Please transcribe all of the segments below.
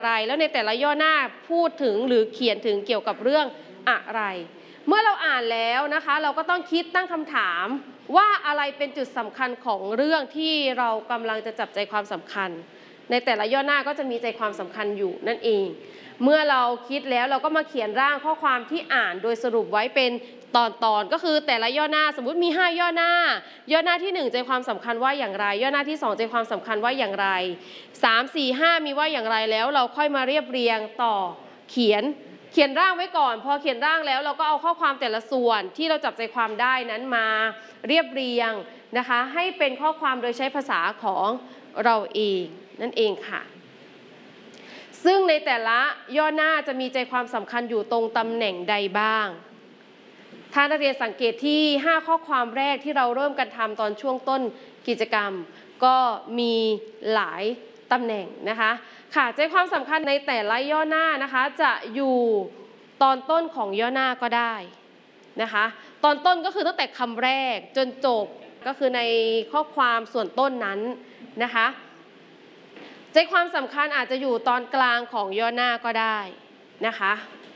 อะไรแล้วในแต่ละย่อหน้าพูดถึงหรือเขียนถึงเกี่ยวกับเรื่องอะไร เมื่อเราอ่านแล้วนะคะเราก็ต้องคิดตั้งคำถามว่าอะไรเป็นจุดสำคัญของเรื่องที่เรากำลังจะจับใจความสำคัญในแต่ละย่อหน้าก็จะมีใจความสำคัญอยู่นั่นเองเมื่อเราคิดแล้วเราก็มาเขียนร่างข้อความที่อ่านโดยสรุปไว้เป็นตอนก็คือแต่ละย่อหน้าสมมุติมี5ย่อหน้าย่อหน้าที่1ใจความสำคัญว่าอย่างไรย่อหน้าที่2ใจความสำคัญว่าอย่างไร3 4 5มีว่าอย่างไรแล้วเราค่อยมาเรียบเรียงต่อเขียนร่างไว้ก่อนพอเขียนร่างแล้วเราก็เอาข้อความแต่ละส่วนที่เราจับใจความได้นั้นมาเรียบเรียงนะคะให้เป็นข้อความโดยใช้ภาษาของเราเองนั่นเองค่ะซึ่งในแต่ละย่อหน้าจะมีใจความสำคัญอยู่ตรงตำแหน่งใดบ้างถ้านักเรียนสังเกตที่5ข้อความแรกที่เราเริ่มกันทำตอนช่วงต้นกิจกรรมก็มีหลายตำแหน่งนะคะค่ะใจความสำคัญในแต่ละย่อหน้านะคะจะอยู่ตอนต้นของย่อหน้าก็ได้นะคะตอนต้นก็คือตั้งแต่คำแรกจนจบก็คือในข้อความส่วนต้นนั้นนะคะใจความสำคัญอาจจะอยู่ตอนกลางของย่อหน้าก็ได้นะคะ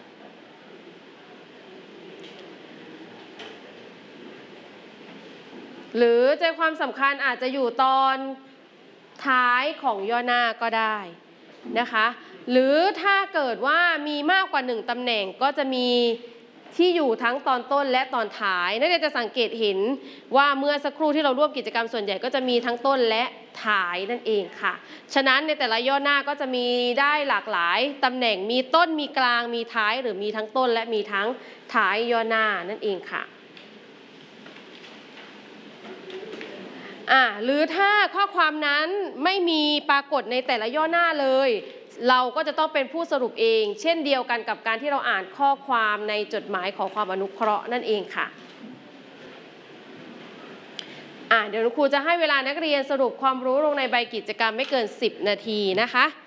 หรือใจความสำคัญอาจจะอยู่ตอนท้ายของย่อหน้าก็ได้นะคะหรือถ้าเกิดว่ามีมากกว่า1ตำแหน่งก็จะมีที่อยู่ทั้งตอนต้นและตอนท้ายนักเรียนจะสังเกตเห็นว่าเมื่อสักครู่ที่เราร่วมกิจกรรมส่วนใหญ่ก็จะมีทั้งต้นและท้ายนั่นเองค่ะฉะนั้นในแต่ละย่อหน้าก็จะมีได้หลากหลายตำแหน่งมีต้นมีกลางมีท้ายหรือมีทั้งต้นและมีทั้งท้ายย่อหน้านั่นเองค่ะหรือถ้าข้อความนั้นไม่มีปรากฏในแต่ละย่อหน้าเลยเราก็จะต้องเป็นผู้สรุปเองเช่นเดียวกันกับการที่เราอ่านข้อความในจดหมายขอความอนุเคราะห์นั่นเองค่ะเดี๋ยวครูจะให้เวลานักเรียนสรุปความรู้ลงในใบกิจกรรมไม่เกิน10 นาทีนะคะ